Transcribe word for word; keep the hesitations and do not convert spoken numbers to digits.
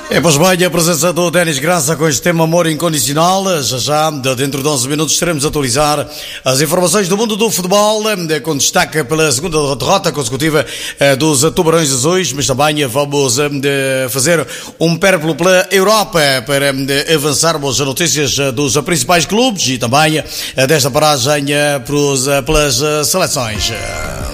É, pois bem, a presença do Denis Graça com este tema Amor Incondicional. Já já, dentro de onze minutos, estaremos a atualizar as informações do mundo do futebol, com destaque pela segunda derrota consecutiva dos Tubarões Azuis, mas também vamos fazer um périplo pela Europa para avançarmos as notícias dos principais clubes e também desta paragem pelas seleções.